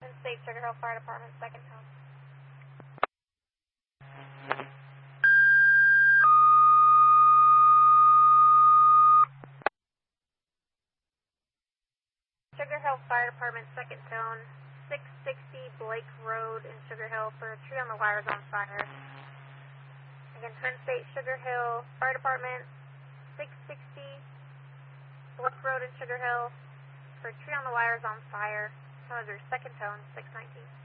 State Sugar Hill Fire Department, second tone. Sugar Hill Fire Department, second tone, 660 Blake Road in Sugar Hill for a tree on the wires on fire. Again, Penn State Sugar Hill Fire Department, 660 Blake Road in Sugar Hill for a tree on the wires on fire. Second tone, 619.